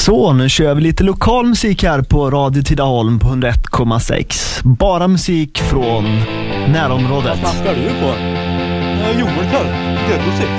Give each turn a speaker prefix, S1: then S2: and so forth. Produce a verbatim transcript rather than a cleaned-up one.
S1: Så, nu kör vi lite lokal musik här på Radio Tidaholm på hundra ett komma sex. Bara musik från närområdet.
S2: Vad snackar du på? Eh, Joel Karl, musik.